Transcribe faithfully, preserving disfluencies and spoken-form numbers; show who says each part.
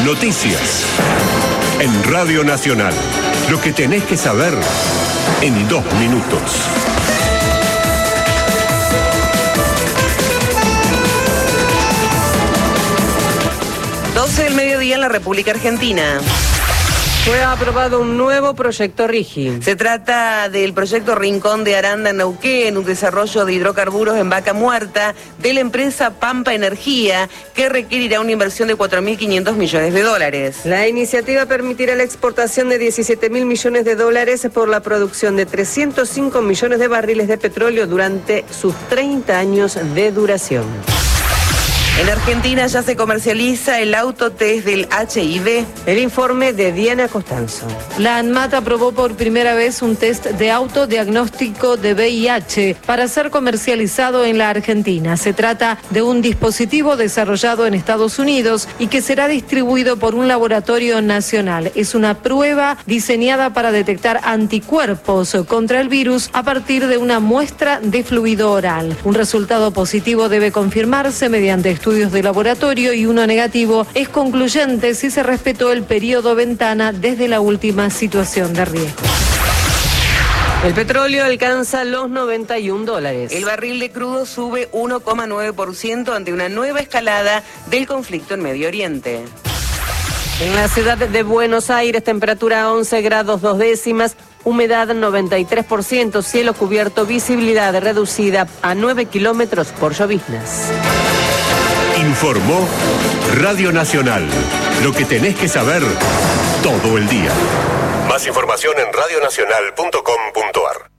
Speaker 1: Noticias. En Radio Nacional. Lo que tenés que saber en dos minutos.
Speaker 2: doce del mediodía en la República Argentina.
Speaker 3: Fue aprobado un nuevo proyecto RIGI.
Speaker 2: Se trata del proyecto Rincón de Aranda en Neuquén, un desarrollo de hidrocarburos en Vaca Muerta de la empresa Pampa Energía, que requerirá una inversión de cuatro mil quinientos millones de dólares.
Speaker 3: La iniciativa permitirá la exportación de diecisiete mil millones de dólares por la producción de trescientos cinco millones de barriles de petróleo durante sus treinta años de duración.
Speaker 2: En Argentina ya se comercializa el autotest del H I V.
Speaker 3: El informe de Diana Costanzo.
Speaker 4: La ANMAT aprobó por primera vez un test de autodiagnóstico de V I H para ser comercializado en la Argentina. Se trata de un dispositivo desarrollado en Estados Unidos y que será distribuido por un laboratorio nacional. Es una prueba diseñada para detectar anticuerpos contra el virus a partir de una muestra de fluido oral. Un resultado positivo debe confirmarse mediante estudios de laboratorio y uno negativo es concluyente si se respetó el periodo ventana desde la última situación de riesgo.
Speaker 3: El petróleo alcanza los noventa y un dólares.
Speaker 2: El barril de crudo sube uno coma nueve por ciento ante una nueva escalada del conflicto en Medio Oriente.
Speaker 3: En la ciudad de Buenos Aires, temperatura once grados dos décimas, humedad noventa y tres por ciento, cielo cubierto, visibilidad reducida a nueve kilómetros por lloviznas.
Speaker 1: Informó Radio Nacional. Lo que tenés que saber todo el día. Más información en radio nacional punto com punto ar.